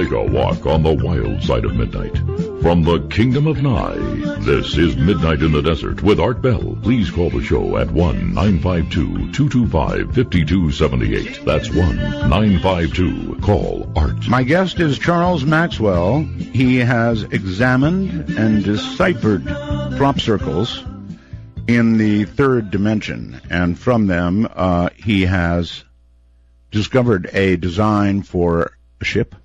Take a walk on the wild side of midnight. From the Kingdom of Nye, this is Midnight in the Desert with Art Bell. Please call the show at 1-952-225-5278. That's 1-952-CALL-ART. My guest is Charles Maxwell. He has examined and deciphered crop circles in the third dimension, and from them he has discovered a design for a ship.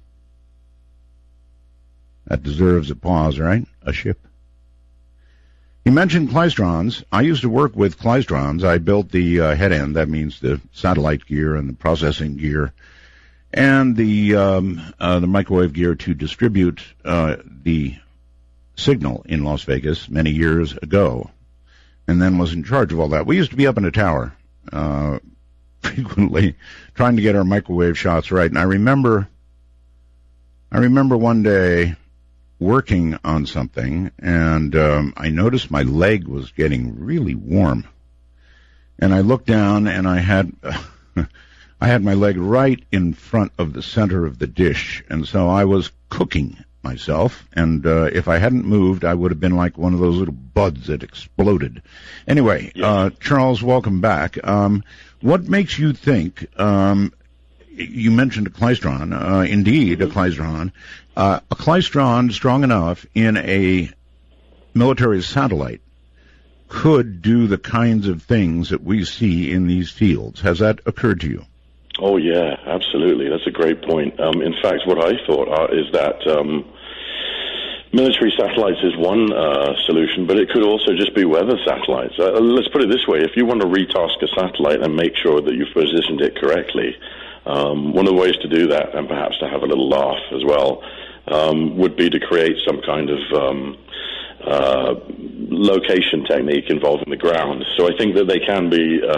That deserves a pause, right? A ship. He mentioned Klystrons. I used to work with Klystrons. I built the head end, that means the satellite gear and the processing gear, and the microwave gear to distribute the signal in Las Vegas many years ago, and then was in charge of all that. We used to be up in a tower frequently trying to get our microwave shots right, and I remember one day working on something, and I noticed my leg was getting really warm. And I looked down, and I had my leg right in front of the center of the dish, and so I was cooking myself, and if I hadn't moved, I would have been like one of those little buds that exploded. Anyway, Charles, welcome back. What makes you think... you mentioned a Klystron. Indeed, a Klystron. A Klystron strong enough in a military satellite could do the kinds of things that we see in these fields. Has that occurred to you? Oh, yeah, absolutely. That's a great point. In fact, what I thought is that military satellites is one solution, but it could also just be weather satellites. Let's put it this way. If you want to retask a satellite and make sure that you've positioned it correctly, one of the ways to do that, and perhaps to have a little laugh as well, would be to create some kind of location technique involving the ground. So I think that they can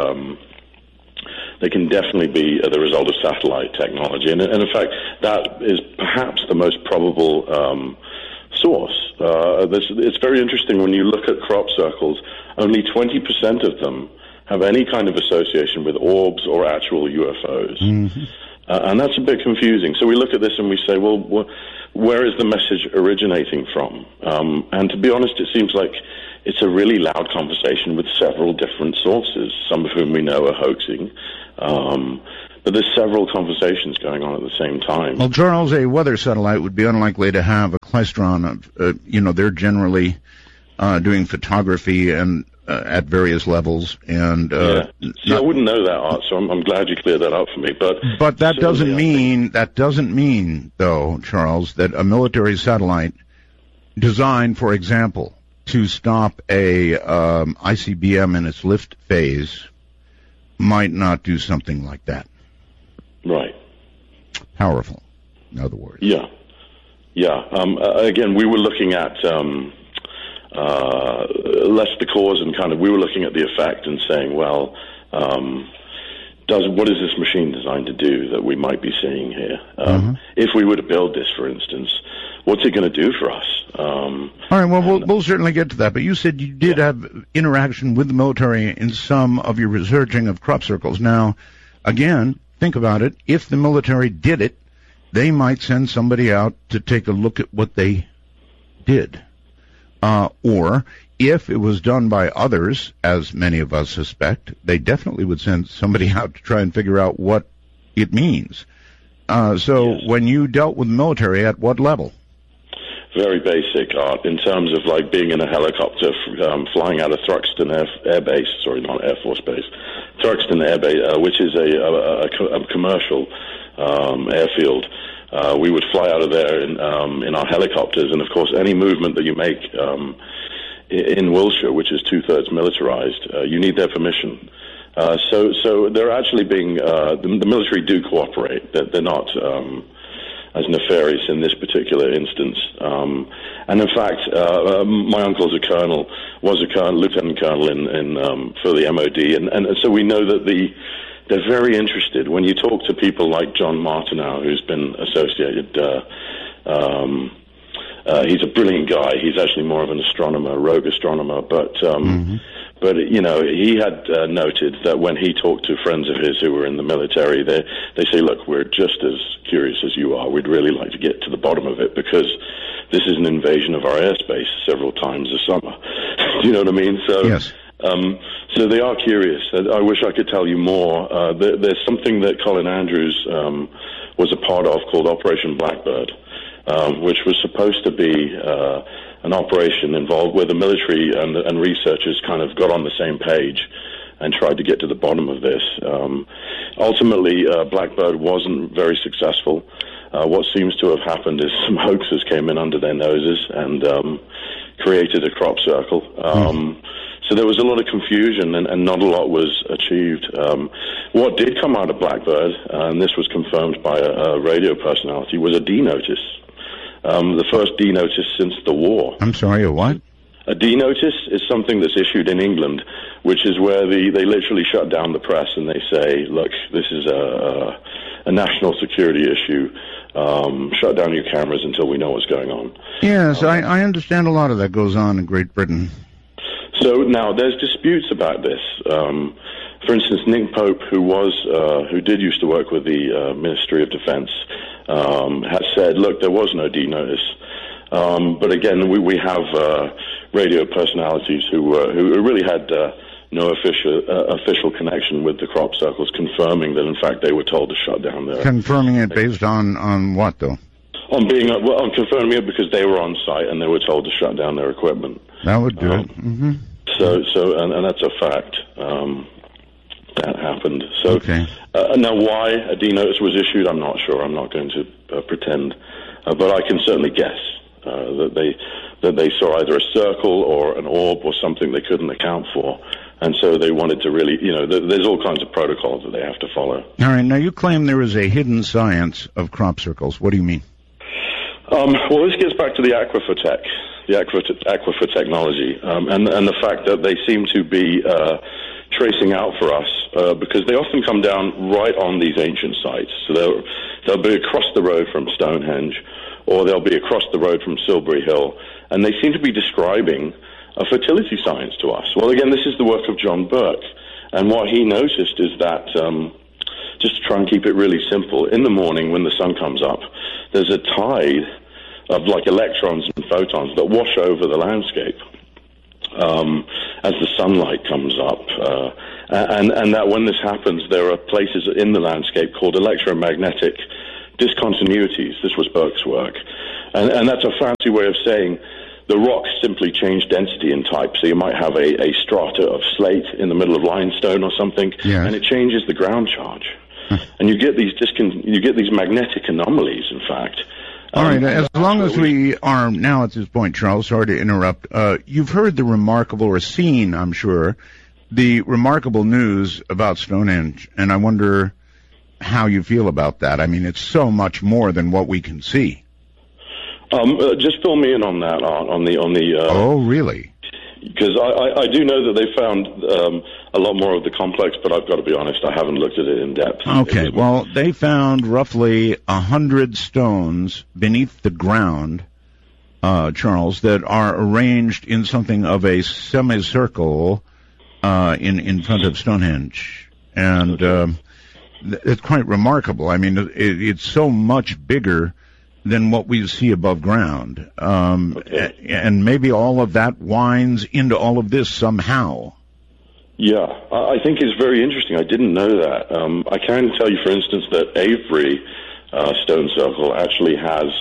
definitely be the result of satellite technology. And in fact, that is perhaps the most probable source. It's very interesting when you look at crop circles, only 20% of them have any kind of association with orbs or actual UFOs. Mm-hmm. And that's a bit confusing. So we look at this and we say, well, where is the message originating from? And to be honest, it seems like it's a really loud conversation with several different sources, some of whom we know are hoaxing. But there's several conversations going on at the same time. Well, Charles, a weather satellite would be unlikely to have a Klystron. They're generally doing photography and at various levels, and I wouldn't know that, Art. So I'm glad you cleared that up for me. But that doesn't mean, though, Charles, that a military satellite designed, for example, to stop a ICBM in its lift phase might not do something like that. Right. Powerful, in other words. Yeah. Again, we were looking at less the cause and we were looking at the effect and saying, well, what is this machine designed to do that we might be seeing here? If we were to build this, for instance, what's it going to do for us? All right, well, we'll certainly get to that, but you said you did have interaction with the military in some of your researching of crop circles. Now, again, think about it. If the military did it, they might send somebody out to take a look at what they did. Or if it was done by others, as many of us suspect, they definitely would send somebody out to try and figure out what it means. Yes. When you dealt with the military, at what level? Very basic, Art, in terms of being in a helicopter flying out of Thruxton Air Base, sorry, not Air Force Base, Thruxton Air Base, which is a commercial airfield. We would fly out of there in our helicopters, and of course any movement that you make in Wilshire, which is 2/3 militarized, you need their permission. So they're actually being, the military do cooperate. They're not as nefarious in this particular instance. And in fact, my uncle's was a lieutenant colonel for the MOD, and so we know that they're very interested. When you talk to people like John Martineau, who's been associated He's a brilliant guy. He's actually more of an astronomer, rogue astronomer, but you know, he had noted that when he talked to friends of his who were in the military, they say, look, we're just as curious as you are. We'd really like to get to the bottom of it because this is an invasion of our airspace several times a summer. Do you know what I mean? So, yes. So they are curious. I wish I could tell you more. There's something that Colin Andrews was a part of called Operation Blackbird, which was supposed to be an operation involved where the military and researchers kind of got on the same page and tried to get to the bottom of this. Ultimately, Blackbird wasn't very successful. What seems to have happened is some hoaxers came in under their noses and created a crop circle. So there was a lot of confusion and not a lot was achieved. What did come out of Blackbird, and this was confirmed by a radio personality, was a D-notice. The first D-notice since the war. I'm sorry, a what? A D-notice is something that's issued in England, which is where they literally shut down the press and they say, look, this is a national security issue. Shut down your cameras until we know what's going on. Yes, I understand a lot of that goes on in Great Britain. So now there's disputes about this. For instance, Nick Pope, who did used to work with the Ministry of Defense, has said, look, there was no D-notice. But again, we have radio personalities who really had no official connection with the crop circles, confirming that in fact they were told to shut down their... Confirming it based on what, though? On confirming it because they were on site and they were told to shut down their equipment. That would do it. Mm-hmm. And that's a fact. That happened. So okay. Now, why a D-notice was issued, I'm not sure. I'm not going to pretend, but I can certainly guess that they saw either a circle or an orb or something they couldn't account for, and so they wanted to really, there's all kinds of protocols that they have to follow. All right. Now, you claim there is a hidden science of crop circles. What do you mean? Well, this gets back to the aquifer technology, and the fact that they seem to be tracing out for us because they often come down right on these ancient sites. So they'll be across the road from Stonehenge, or they'll be across the road from Silbury Hill, and they seem to be describing a fertility science to us. Well, again, this is the work of John Burke, and what he noticed is that, just to try and keep it really simple, in the morning when the sun comes up, there's a tide of like electrons and photons that wash over the landscape as the sunlight comes up, and that when this happens, there are places in the landscape called electromagnetic discontinuities. This was Burke's work, and that's a fancy way of saying the rocks simply change density and type. So you might have a strata of slate in the middle of limestone or something, yes. And it changes the ground charge, and you get these magnetic anomalies. In fact. All right, as long as we are now at this point, Charles, sorry to interrupt, you've heard the remarkable, or seen, I'm sure, the remarkable news about Stonehenge, and I wonder how you feel about that. I mean, it's so much more than what we can see. Just fill me in on that, on the. Oh, really? Because I do know that they found a lot more of the complex, but I've got to be honest, I haven't looked at it in depth. Okay, well, they found roughly 100 stones beneath the ground, Charles, that are arranged in something of a semicircle in front of Stonehenge. And it's quite remarkable. I mean, it's so much bigger than what we see above ground. And maybe all of that winds into all of this somehow. Yeah, I think it's very interesting. I didn't know that. I can tell you, for instance, that Avebury Stone Circle actually has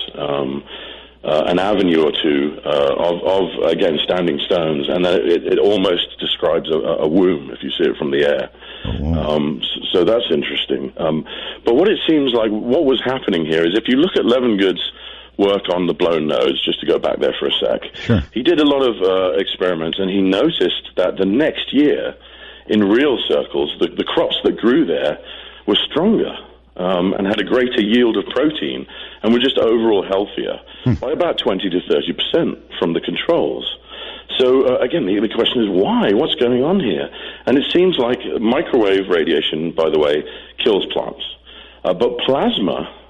an avenue or two of again, standing stones, and it almost describes a womb if you see it from the air. Oh. So that's interesting. But what it seems like, what was happening here is if you look at Levengood's work on the blown nose, just to go back there for a sec, sure. He did a lot of experiments, and he noticed that the next year, in real circles, the crops that grew there were stronger and had a greater yield of protein and were just overall healthier by about 20 to 30% from the controls. So, again, the question is why? What's going on here? And it seems like microwave radiation, by the way, kills plants. But plasma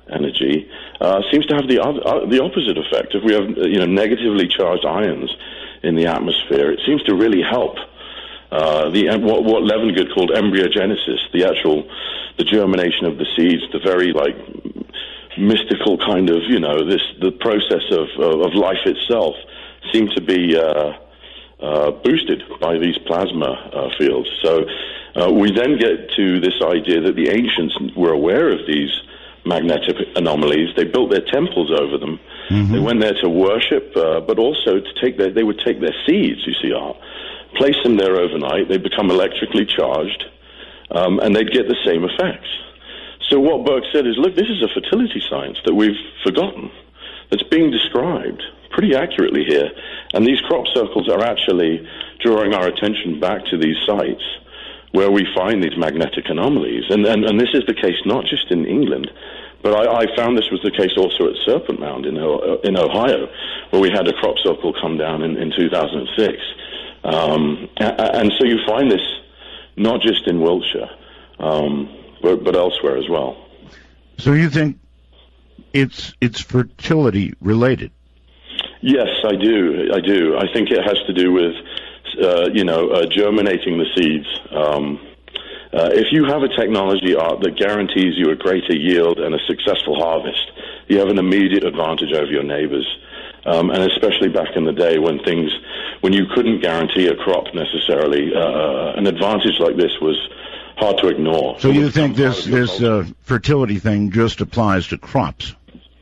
energy seems to have the opposite effect. If we have negatively charged ions in the atmosphere, it seems to really help what Levengood called embryogenesis, the germination of the seeds, the very mystical kind of the process of life itself seemed to be boosted by these plasma fields. So we then get to this idea that the ancients were aware of these magnetic anomalies. They built their temples over them. Mm-hmm. They went there to worship, but also they would take their seeds, place them there overnight. They become electrically charged, and they'd get the same effects. So what Burke said is, look, this is a fertility science that we've forgotten, that's being described pretty accurately here. And these crop circles are actually drawing our attention back to these sites where we find these magnetic anomalies. And this is the case not just in England, but I found this was the case also at Serpent Mound in Ohio, where we had a crop circle come down in 2006. And so you find this not just in Wiltshire, but elsewhere as well. So you think it's fertility related? Yes, I do. I think it has to do with germinating the seeds. If you have a technology, Art, that guarantees you a greater yield and a successful harvest, you have an immediate advantage over your neighbors. And especially back in the day when you couldn't guarantee a crop necessarily, an advantage like this was hard to ignore. So you think this fertility thing just applies to crops?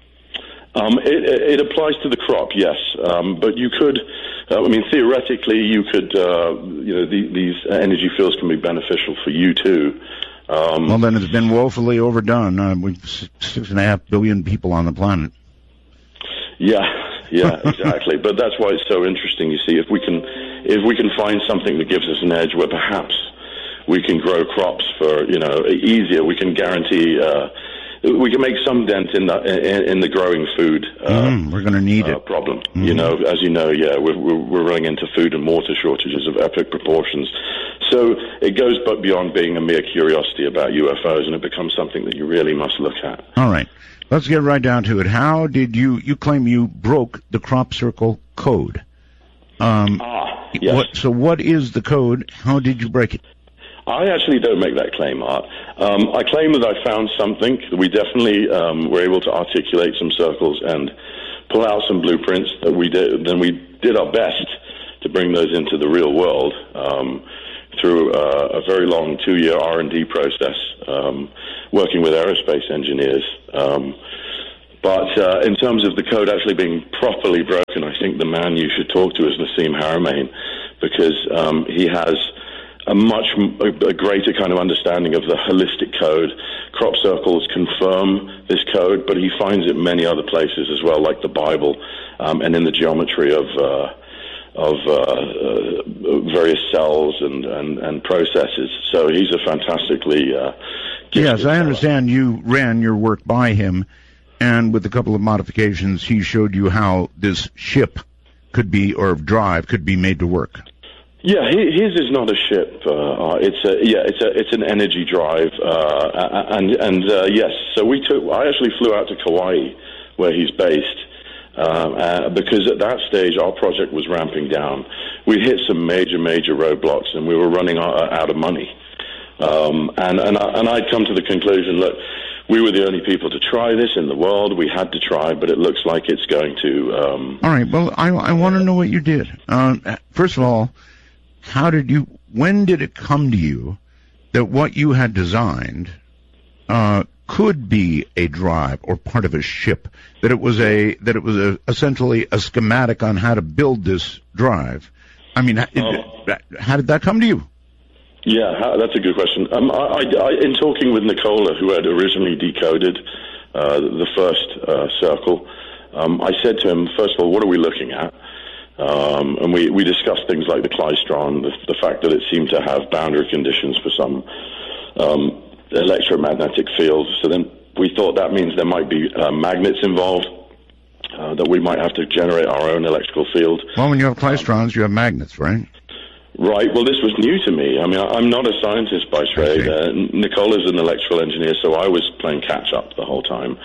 It applies to the crop, yes. But you could, theoretically, you could, these energy fields can be beneficial for you too. Well, then it's been woefully overdone. We've 6.5 billion people on the planet. Yeah, exactly. But that's why it's so interesting. You see, if we can find something that gives us an edge, where perhaps we can grow crops for easier, we can guarantee. We can make some dent in the growing food. We're going to need it. Problem. Mm-hmm. As you know, we're running into food and water shortages of epic proportions. So it goes but beyond being a mere curiosity about UFOs, and it becomes something that you really must look at. All right. Let's get right down to it. How did you claim you broke the crop circle code? Yes. So what is the code? How did you break it? I actually don't make that claim, Art. I claim that I found something. We definitely were able to articulate some circles and pull out some blueprints that we did. Then we did our best to bring those into the real world through a very long 2-year R&D process, working with aerospace engineers. But in terms of the code actually being properly broken, I think the man you should talk to is Nassim Haramein, because he has a greater kind of understanding of the holistic code. Crop circles confirm this code, but he finds it many other places as well, like the Bible, and in the geometry of various cells and processes. So he's a fantastically Yes, I understand you ran your work by him, and with a couple of modifications, he showed you how this ship could be, or drive, could be made to work. Yeah, his is not a ship. It's an energy drive, yes. So I actually flew out to Kauai, where he's based, because at that stage our project was ramping down. We hit some major roadblocks, and we were running out of money. And I'd come to the conclusion, look, we were the only people to try this in the world. We had to try, but it looks like it's going to. All right. Well, I want to know what you did. First of all, when did it come to you that what you had designed could be a drive or part of a ship, that it was essentially a schematic on how to build this drive? I mean, how did that come to you? Yeah, that's a good question. In talking with Nicola, who had originally decoded the first circle, I said to him, first of all, what are we looking at? And we discussed things like the klystron, the fact that it seemed to have boundary conditions for some electromagnetic fields. So then we thought that means there might be magnets involved, that we might have to generate our own electrical field. Well, when you have klystrons, you have magnets, right? Right. Well, this was new to me. I mean, I'm not a scientist by trade. Nicola's an electrical engineer, so I was playing catch-up the whole time.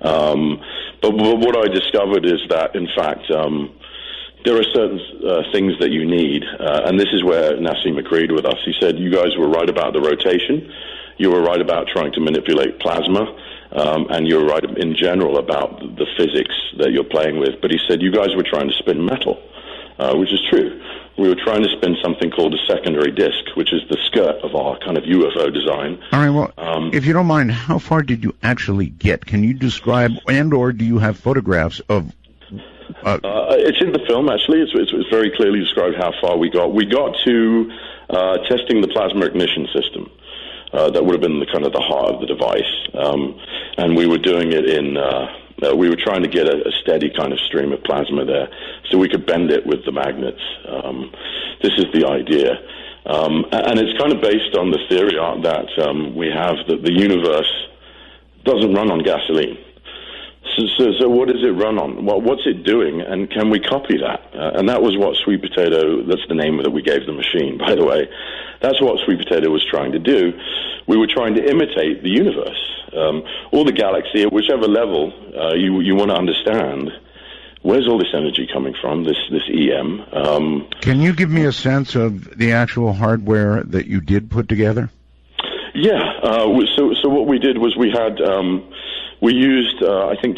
But what I discovered is that, in fact, there are certain things that you need, and this is where Nassim agreed with us. He said, you guys were right about the rotation, you were right about trying to manipulate plasma, and you were right in general about the physics that you're playing with. But he said, you guys were trying to spin metal, which is true. We were trying to spin something called a secondary disk, which is the skirt of our kind of UFO design. All right, well, if you don't mind, how far did you actually get? Can you describe, and/or do you have photographs of... it's in the film, actually. It's very clearly described how far we got. We got to testing the plasma ignition system. That would have been the kind of the heart of the device. And we were doing it in... we were trying to get a steady kind of stream of plasma there so we could bend it with the magnets. This is the idea. And it's kind of based on the theory that we have that the universe doesn't run on gasoline. So what does it run on? What's it doing, and can we copy that? And that was what Sweet Potato, that's the name that we gave the machine, by the way. That's what Sweet Potato was trying to do. We were trying to imitate the universe, or the galaxy, at whichever level you want to understand. Where's all this energy coming from, this EM? Can you give me a sense of the actual hardware that you did put together? Yeah. So what we did was we used, I think,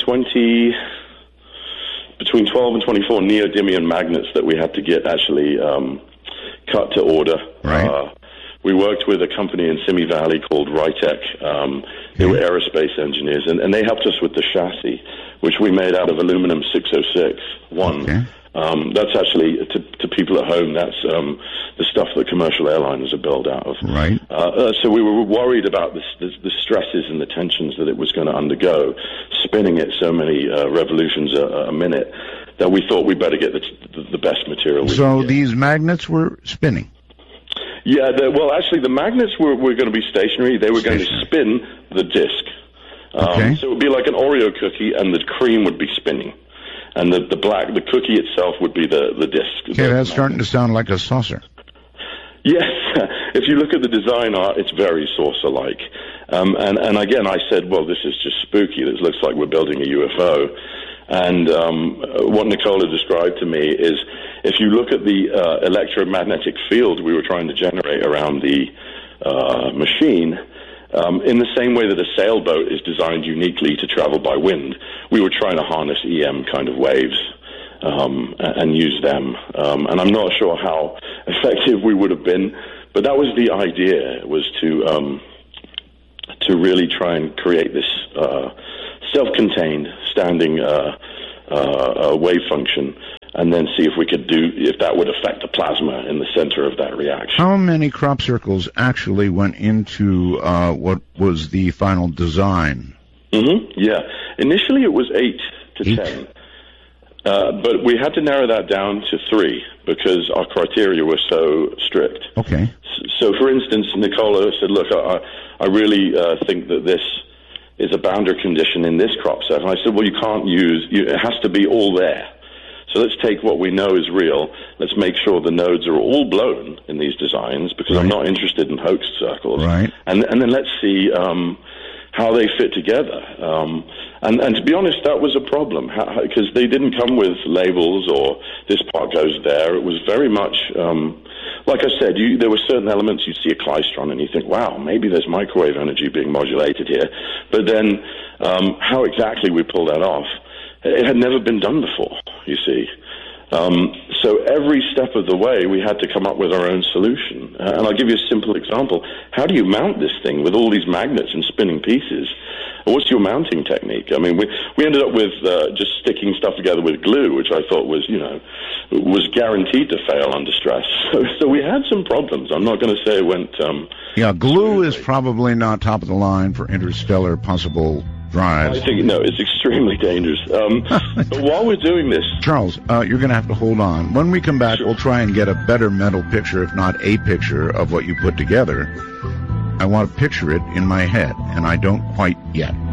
between 12 and 24 neodymium magnets that we had to get actually cut to order. Right. We worked with a company in Simi Valley called Rytec. They were aerospace engineers, and they helped us with the chassis, which we made out of aluminum 606-1. Okay. That's actually, to people at home, that's the stuff that commercial airliners are built out of. Right. So we were worried about the stresses and the tensions that it was going to undergo, spinning it so many revolutions a minute, that we thought we'd better get the best material. So these magnets were spinning? Yeah, well, actually, the magnets were going to be stationary. They were going to spin the disc. Okay. So it would be like an Oreo cookie, and the cream would be spinning. And the cookie itself would be the disc. Okay, that's starting to sound like a saucer. Yes. If you look at the design art, it's very saucer-like. And again, I said, well, this is just spooky. This looks like we're building a UFO. And what Nicola described to me is, if you look at the electromagnetic field we were trying to generate around the machine, in the same way that a sailboat is designed uniquely to travel by wind, we were trying to harness EM kind of waves and use them. And I'm not sure how effective we would have been, but that was the idea, was to really try and create this self-contained standing wave function, and then see if that would affect the plasma in the center of that reaction. How many crop circles actually went into what was the final design? Mm-hmm. Yeah. Initially it was 8 to 10. But we had to narrow that down to 3 because our criteria were so strict. Okay. So for instance, Nicola said, look, I really think that this is a boundary condition in this crop set. And I said, well, you can't it has to be all there. So let's take what we know is real. Let's make sure the nodes are all blown in these designs, because I'm not interested in hoax circles. Right. And then let's see how they fit together. And to be honest, that was a problem, because they didn't come with labels or this part goes there. It was very much, like I said, there were certain elements. You'd see a klystron and you think, wow, maybe there's microwave energy being modulated here. But then how exactly we pull that off, it had never been done before, you see. So every step of the way, we had to come up with our own solution. And I'll give you a simple example. How do you mount this thing with all these magnets and spinning pieces? What's your mounting technique? I mean, we ended up with just sticking stuff together with glue, which I thought was guaranteed to fail under stress. So we had some problems. I'm not going to say it went... glue is probably not top of the line for interstellar possible drives. I think, no, it's extremely dangerous. But while we're doing this... Charles, you're going to have to hold on. When we come back, we'll try and get a better mental picture, if not a picture, of what you put together. I want to picture it in my head, and I don't quite yet.